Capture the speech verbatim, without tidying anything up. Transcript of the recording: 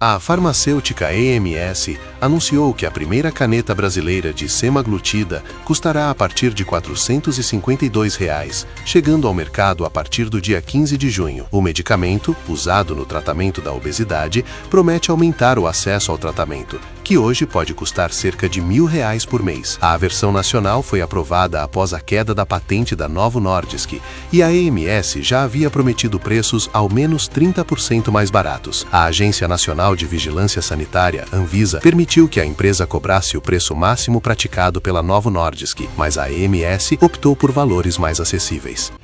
A farmacêutica E M S anunciou que a primeira caneta brasileira de semaglutida custará a partir de quatrocentos e cinquenta e dois reais, chegando ao mercado a partir do dia quinze de junho. O medicamento, usado no tratamento da obesidade, promete aumentar o acesso ao tratamento, que hoje pode custar cerca de mil reais por mês. A versão nacional foi aprovada após a queda da patente da Novo Nordisk e a E M S já havia prometido preços ao menos trinta por cento mais baratos. A Agência Nacional de Vigilância Sanitária, Anvisa, permitiu que a empresa cobrasse o preço máximo praticado pela Novo Nordisk, mas a E M S optou por valores mais acessíveis.